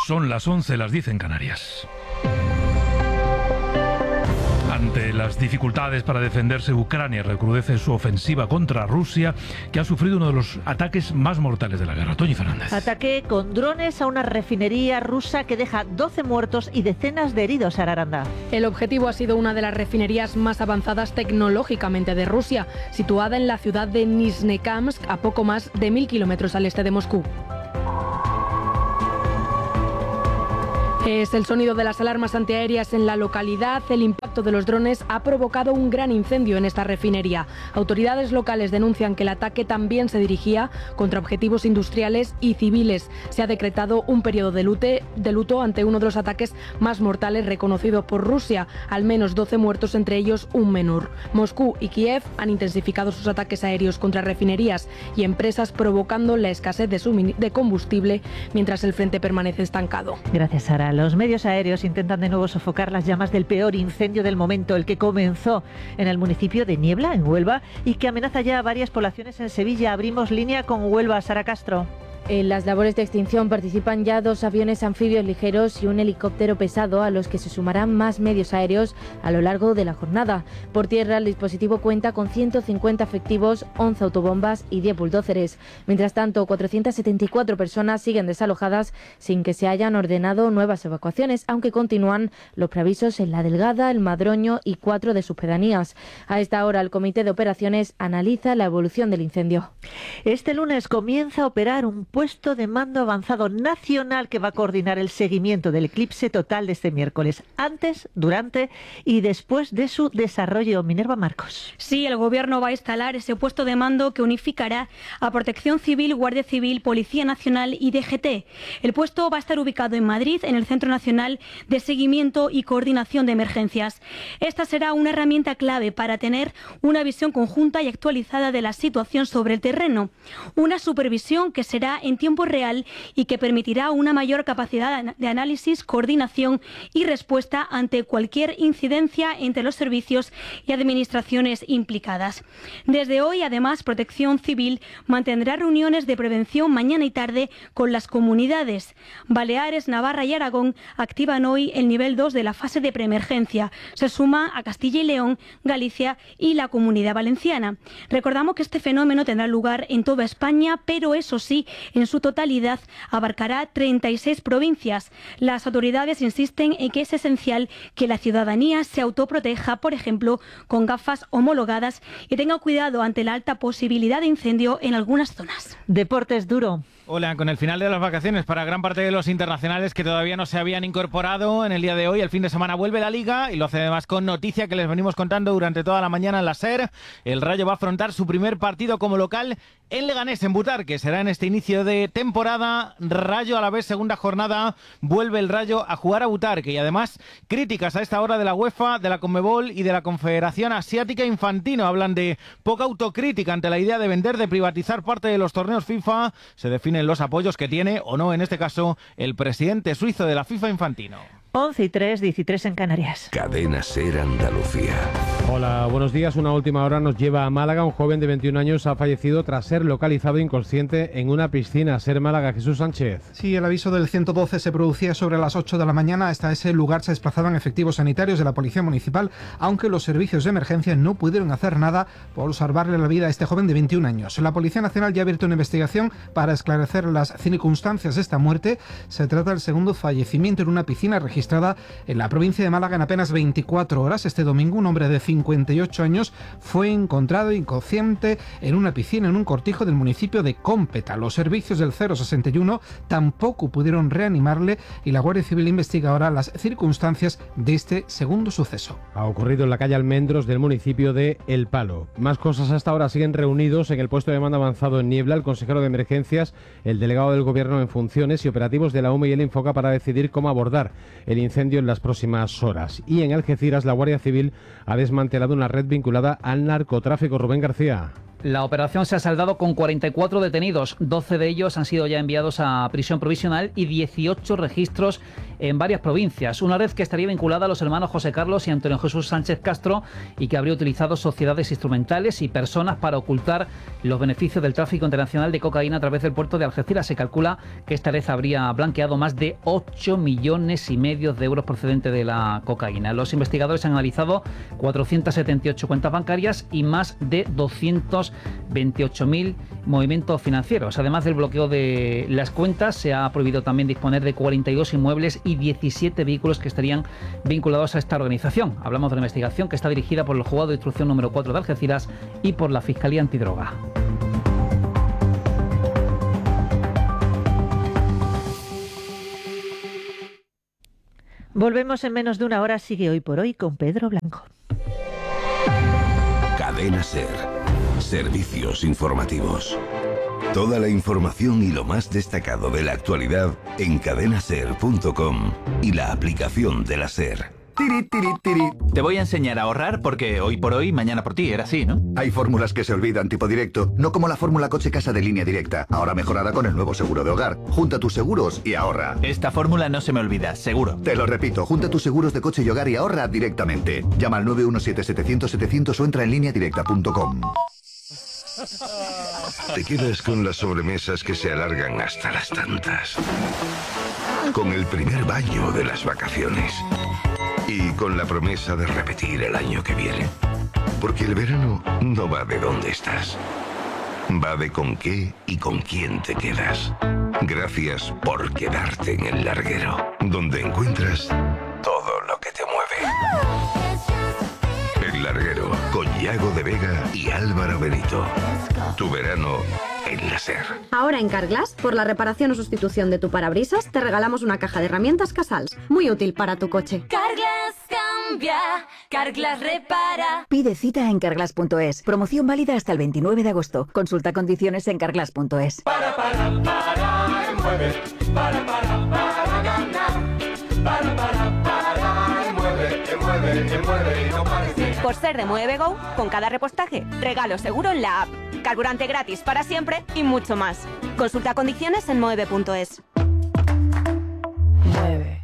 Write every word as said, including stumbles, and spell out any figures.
Son las once, las diez en Canarias. Ante las dificultades para defenderse, Ucrania recrudece su ofensiva contra Rusia, que ha sufrido uno de los ataques más mortales de la guerra. Toñi Fernández. Ataque con drones a una refinería rusa que deja doce muertos y decenas de heridos, Sara Aranda. El objetivo ha sido una de las refinerías más avanzadas tecnológicamente de Rusia, situada en la ciudad de Nizhnekamsk, a poco más de mil kilómetros al este de Moscú. Es el sonido de las alarmas antiaéreas en la localidad. El impacto de los drones ha provocado un gran incendio en esta refinería. Autoridades locales denuncian que el ataque también se dirigía contra objetivos industriales y civiles. Se ha decretado un periodo de, lute, de luto ante uno de los ataques más mortales reconocido por Rusia. Al menos doce muertos, entre ellos un menor. Moscú y Kiev han intensificado sus ataques aéreos contra refinerías y empresas, provocando la escasez de, sumin- de combustible mientras el frente permanece estancado. Gracias, Sara. Los medios aéreos intentan de nuevo sofocar las llamas del peor incendio del momento, el que comenzó en el municipio de Niebla, en Huelva, y que amenaza ya a varias poblaciones en Sevilla. Abrimos línea con Huelva. Sara Castro. En las labores de extinción participan ya dos aviones anfibios ligeros y un helicóptero pesado, a los que se sumarán más medios aéreos a lo largo de la jornada. Por tierra, el dispositivo cuenta con ciento cincuenta efectivos, once autobombas y diez bulldóceres. Mientras tanto, cuatrocientas setenta y cuatro personas siguen desalojadas sin que se hayan ordenado nuevas evacuaciones, aunque continúan los preavisos en La Delgada, El Madroño y cuatro de sus pedanías. A esta hora, el Comité de Operaciones analiza la evolución del incendio. Este lunes comienza a operar un puesto de mando avanzado nacional que va a coordinar el seguimiento del eclipse total de este miércoles, antes, durante y después de su desarrollo. Minerva Marcos. Sí, el Gobierno va a instalar ese puesto de mando que unificará a Protección Civil, Guardia Civil, Policía Nacional y D G T. El puesto va a estar ubicado en Madrid, en el Centro Nacional de Seguimiento y Coordinación de Emergencias. Esta será una herramienta clave para tener una visión conjunta y actualizada de la situación sobre el terreno. Una supervisión que será en tiempo real y que permitirá una mayor capacidad de análisis, coordinación y respuesta ante cualquier incidencia entre los servicios y administraciones implicadas. Desde hoy, además, Protección Civil mantendrá reuniones de prevención mañana y tarde con las comunidades. Baleares, Navarra y Aragón activan hoy el nivel dos de la fase de preemergencia. Se suma a Castilla y León, Galicia y la Comunidad Valenciana. Recordamos que este fenómeno tendrá lugar en toda España, pero eso sí, en su totalidad abarcará treinta y seis provincias. Las autoridades insisten en que es esencial que la ciudadanía se autoproteja, por ejemplo, con gafas homologadas, y tenga cuidado ante la alta posibilidad de incendio en algunas zonas. Deportes duro. Hola, con el final de las vacaciones para gran parte de los internacionales que todavía no se habían incorporado en el día de hoy, el fin de semana vuelve la Liga y lo hace además con noticia que les venimos contando durante toda la mañana en la SER. El Rayo va a afrontar su primer partido como local en Leganés, en Butarque. Será en este inicio de temporada. Rayo a la vez, segunda jornada, vuelve el Rayo a jugar a Butarque. Y además, críticas a esta hora de la UEFA, de la Conmebol y de la Confederación Asiática Infantino. Hablan de poca autocrítica ante la idea de vender, de privatizar parte de los torneos FIFA. Se define los apoyos que tiene, o no en este caso, el presidente suizo de la FIFA Infantino. once y tres, dieciséis en Canarias. Cadena SER Andalucía. Hola, buenos días. Una última hora nos lleva a Málaga. Un joven de veintiún años ha fallecido tras ser localizado inconsciente en una piscina. SER Málaga, Jesús Sánchez. Sí, el aviso del ciento doce se producía sobre las ocho de la mañana. Hasta ese lugar se desplazaban efectivos sanitarios de la Policía Municipal, aunque los servicios de emergencia no pudieron hacer nada por salvarle la vida a este joven de veintiún años. La Policía Nacional ya ha abierto una investigación para esclarecer las circunstancias de esta muerte. Se trata del segundo fallecimiento en una piscina registrada en la provincia de Málaga en apenas veinticuatro horas. Este domingo, un hombre de cincuenta y ocho años fue encontrado inconsciente en una piscina en un cortijo del municipio de Cómpeta. Los servicios del cero sesenta y uno tampoco pudieron reanimarle y la Guardia Civil investiga ahora las circunstancias de este segundo suceso. Ha ocurrido en la calle Almendros del municipio de El Palo. Más cosas hasta ahora. Siguen reunidos en el puesto de mando avanzado en Niebla el consejero de emergencias, el delegado del Gobierno en funciones y operativos de la U M E y el Infoca para decidir cómo abordar el incendio en las próximas horas. Y en Algeciras, la Guardia Civil ha desmantelado una red vinculada al narcotráfico. Rubén García. La operación se ha saldado con cuarenta y cuatro detenidos, doce de ellos han sido ya enviados a prisión provisional y dieciocho registros en varias provincias. Una red que estaría vinculada a los hermanos José Carlos y Antonio Jesús Sánchez Castro y que habría utilizado sociedades instrumentales y personas para ocultar los beneficios del tráfico internacional de cocaína a través del puerto de Algeciras. Se calcula que esta red habría blanqueado más de ocho millones y medio de euros procedente de la cocaína. Los investigadores han analizado cuatrocientas setenta y ocho cuentas bancarias y más de doscientos veintiocho mil movimientos financieros. Además del bloqueo de las cuentas, se ha prohibido también disponer de cuarenta y dos inmuebles y diecisiete vehículos que estarían vinculados a esta organización. Hablamos de una investigación que está dirigida por el Juzgado de Instrucción número cuatro de Algeciras y por la Fiscalía Antidroga. Volvemos en menos de una hora. Sigue Hoy por Hoy con Pedro Blanco. Cadena SER. Servicios informativos. Toda la información y lo más destacado de la actualidad en cadena ser punto com y la aplicación de la SER. Tiri, tiri, tiri. Te voy a enseñar a ahorrar porque hoy por hoy, mañana por ti, era así, ¿no? Hay fórmulas que se olvidan, tipo directo, no como la fórmula coche casa de Línea Directa, ahora mejorada con el nuevo seguro de hogar. Junta tus seguros y ahorra. Esta fórmula no se me olvida, seguro. Te lo repito, junta tus seguros de coche y hogar y ahorra directamente. Llama al nueve uno siete, setecientos, setecientos o entra en línea directa punto com. Te quedas con las sobremesas que se alargan hasta las tantas. Con el primer baño de las vacaciones. Y con la promesa de repetir el año que viene. Porque el verano no va de dónde estás. Va de con qué y con quién te quedas. Gracias por quedarte en el larguero, donde encuentras todo lo que te mueve. El larguero, con Yago de Vega y Álvaro Benito. Tu verano en la SER. Ahora en Carglass, por la reparación o sustitución de tu parabrisas, te regalamos una caja de herramientas Casals, muy útil para tu coche. Carglass cambia, Carglass repara. Pide cita en carglass punto es. Promoción válida hasta el veintinueve de agosto. Consulta condiciones en carglass punto es. Para, para, para, mueve. Para, para, para ganar. Para, para, para, mueve, mueve, mueve y no parece. Por ser de Mueve Go, con cada repostaje, regalo seguro en la app. Carburante gratis para siempre y mucho más. Consulta condiciones en mueve punto es. Mueve.